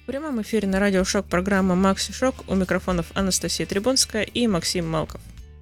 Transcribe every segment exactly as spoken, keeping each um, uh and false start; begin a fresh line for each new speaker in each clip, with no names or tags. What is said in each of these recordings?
В прямом эфире на радио Шок программа «Макси Шок». У микрофонов Анастасия Трибунская и Максим Малков.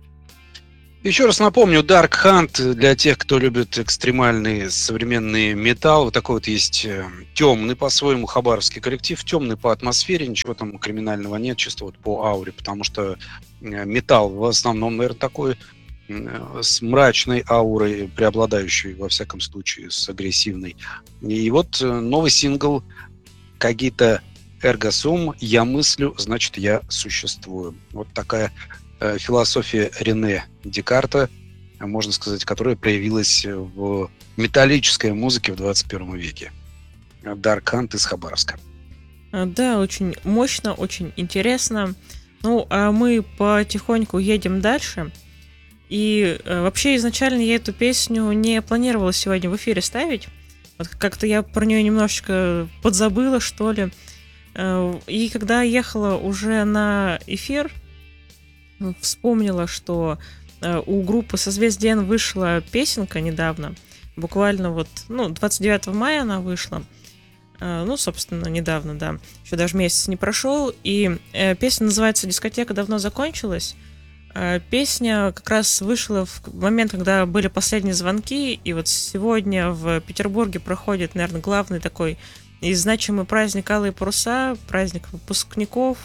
Еще раз напомню, Dark Hunt для тех, кто любит экстремальный современный металл. Вот такой вот есть темный по-своему хабаровский коллектив, темный по атмосфере, ничего там криминального нет, чисто вот по ауре, потому что металл в основном, наверное, такой с мрачной аурой, преобладающей, во всяком случае, с агрессивной. И вот новый сингл «Когито эрго сум», «Я мыслю, значит, я существую». Вот такая философия Рене Декарта, можно сказать, которая проявилась в металлической музыке в двадцать первом веке. Dark Hunt из Хабаровска.
Да, очень мощно, очень интересно. Ну, а мы потихоньку едем дальше. И вообще изначально я эту песню не планировала сегодня в эфире ставить. Вот как-то я про нее немножечко подзабыла, что ли. И когда ехала уже на эфир, вспомнила, что у группы «Созвездие Н» вышла песенка недавно, буквально вот, ну, двадцать девятого мая она вышла, ну, собственно, недавно, да, еще даже месяц не прошел, и песня называется «Дискотека давно закончилась». Песня как раз вышла в момент, когда были последние звонки, и вот сегодня в Петербурге проходит, наверное, главный такой и значимый праздник «Алые паруса», праздник выпускников.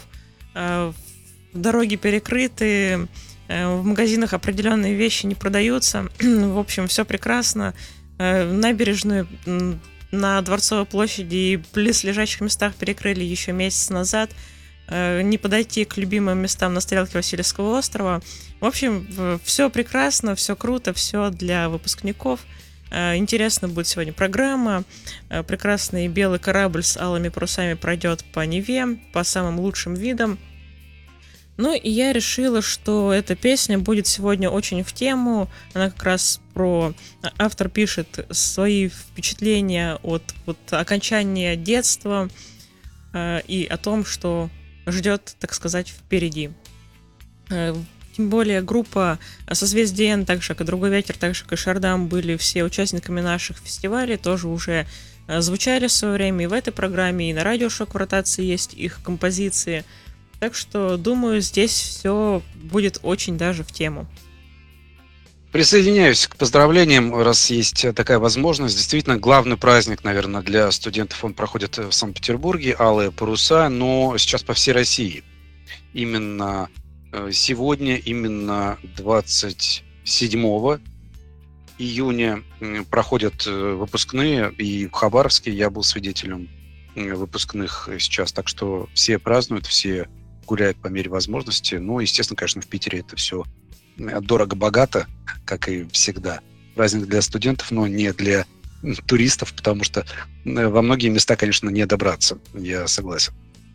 Дороги перекрыты, в магазинах определенные вещи не продаются. В общем, все прекрасно. Набережную на Дворцовой площади и близлежащих местах перекрыли еще месяц назад. Не подойти к любимым местам на стрелке Васильевского острова. В общем, все прекрасно, все круто, все для выпускников. Интересно будет сегодня программа. Прекрасный белый корабль с алыми парусами пройдет по Неве, по самым лучшим видам. Ну и я решила, что эта песня будет сегодня очень в тему. Она как раз про... Автор пишет свои впечатления от вот, окончания детства э, и о том, что ждет, так сказать, впереди. Э, тем более группа «Созвездие Н», так же, как и «Другой ветер», так же, как и «Шардам» были все участниками наших фестивалей, тоже уже э, звучали в свое время и в этой программе, и на радио Шок в ротации есть их композиции. Так что, думаю, здесь все будет очень даже в тему.
Присоединяюсь к поздравлениям, раз есть такая возможность. Действительно, главный праздник, наверное, для студентов, он проходит в Санкт-Петербурге, «Алые паруса», но сейчас по всей России. Именно сегодня, именно двадцать седьмого июня проходят выпускные, и в Хабаровске я был свидетелем выпускных сейчас. Так что все празднуют, все гуляют по мере возможности. Ну, естественно, конечно, в Питере это все дорого-богато, как и всегда. Праздник для студентов, но не для туристов, потому что во многие места, конечно, не добраться, я согласен.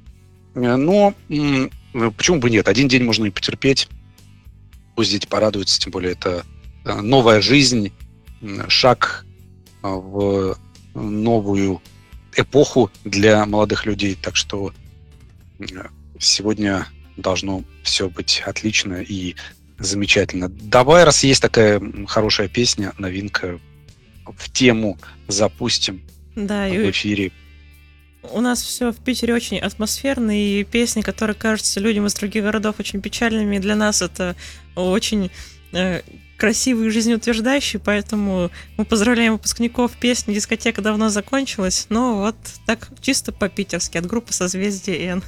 Но почему бы нет? Один день можно и потерпеть. Пусть дети порадуются, тем более это новая жизнь, шаг в новую эпоху для молодых людей. Так что сегодня должно все быть отлично и замечательно. Давай, раз есть такая хорошая песня, новинка, в тему запустим,
да,
в эфире.
У нас все в Питере очень атмосферно, и песни, которые кажутся людям из других городов очень печальными, для нас это очень э, красивые и жизнеутверждающие, поэтому мы поздравляем выпускников. Песня «Дискотека давно закончилась», но вот так чисто по-питерски от группы «Созвездие Н».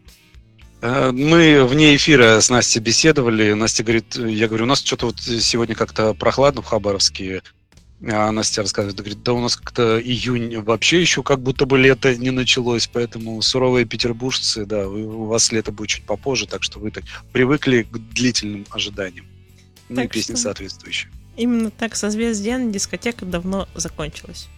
Мы вне эфира с Настей беседовали. Настя говорит, я говорю, у нас что-то вот сегодня как-то прохладно в Хабаровске. А Настя рассказывает, говорит, да у нас как-то июнь вообще еще как будто бы лето не началось, поэтому суровые петербуржцы, да, у вас лето будет чуть попозже, так что вы так привыкли к длительным ожиданиям. Ну и песни соответствующие.
Именно так, «Созвездие Н», «Дискотека давно закончилась».